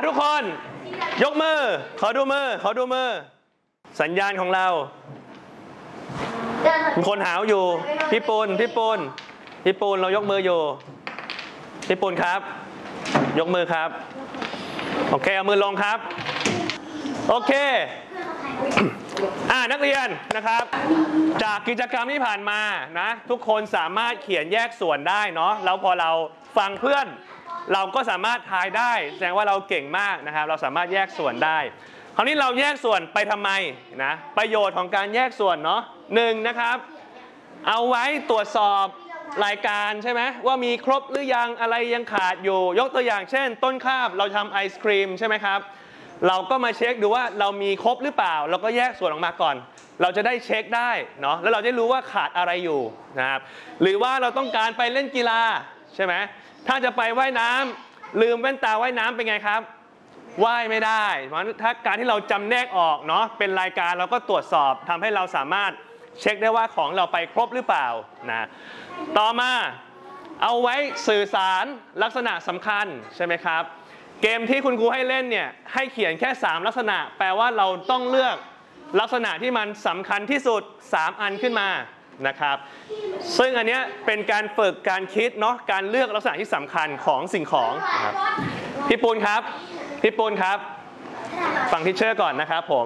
ทุกคนยกมือขอดูมือสัญญาณของเราคนหาวอยู่พี่ปูนเรายกมืออยู่พี่ปูนครับยกมือครับโอเคเอามือลงครับโอเคนักเรียนนะครับจากกิจกรรมที่ผ่านมานะทุกคนสามารถเขียนแยกส่วนได้เนาะแล้วพอเราฟังเพื่อนเราก็สามารถทายได้แสดงว่าเราเก่งมากนะครับเราสามารถแยกส่วนได้คราวนี้เราแยกส่วนไปทำไมนะประโยชน์ของการแยกส่วนเนาะ1นะครับเอาไว้ตรวจสอบรายการใช่ไหมว่ามีครบหรือยังอะไรยังขาดอยู่ยกตัวอย่างเช่นต้นคาบเราทำไอศครีมใช่ไหมครับเราก็มาเช็คดูว่าเรามีครบหรือเปล่าเราก็แยกส่วนออกมาก่อนเราจะได้เช็คได้เนาะแล้วเราจะรู้ว่าขาดอะไรอยู่นะครับหรือว่าเราต้องการไปเล่นกีฬาใช่ไหมถ้าจะไปว่ายน้ำลืมแว่นตาว่ายน้ำเป็นไงครับว่ายไม่ได้เพราะถ้าการที่เราจำแนกออกเนาะเป็นรายการเราก็ตรวจสอบทำให้เราสามารถเช็คได้ว่าของเราไปครบหรือเปล่านะต่อมาเอาไว้สื่อสารลักษณะสำคัญใช่ไหมครับเกมที่คุณครูให้เล่นเนี่ยให้เขียนแค่3ลักษณะแปลว่าเราต้องเลือกลักษณะที่มันสำคัญที่สุด3อันขึ้นมานะครับซึ่งอันนี้เป็นการฝึกการคิดเนาะการเลือกลักษณะที่สำคัญของสิ่งของนะครับพี่ปูนครับฟังทิชเชอร์ก่อนนะครับผม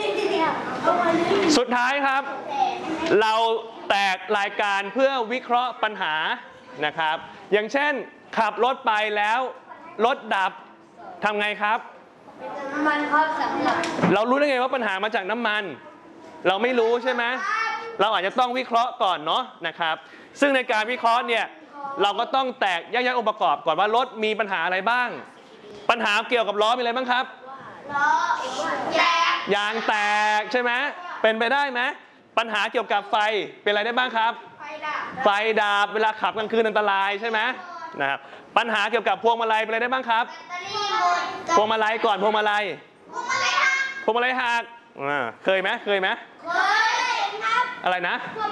สุดท้ายครับเราแตกรายการเพื่อวิเคราะห์ปัญหานะครับอย่างเช่นขับรถไปแล้วรถดับทำไงครับน้ำมันครับเรารู้ได้ไงว่าปัญหามาจากน้ำมันเราไม่รู้ใช่ไหมเราอาจจะต้องวิเคราะห์ก่อนเนาะนะครับซึ่งในการวิเคราะห์เนี่ยเราก็ต้องแตกแยกองค์ประกอบก่อนว่ารถมีปัญหาอะไรบ้างปัญหาเกี่ยวกับล้อมีอะไรบ้างครับล้อยางแตกใช่ไหมเป็นไปได้ไหมปัญหาเกี่ยวกับไฟเป็นอะไรได้บ้างครับไฟดับเวลาขับกลางคืนอันตรายใช่ไหมนะครับปัญหาเกี่ยวกับพวงมาลัยเป็นอะไรได้บ้างครับพวงมาลัยก่อนพวงมาลัยหักเคยไหมครับอะไรนะ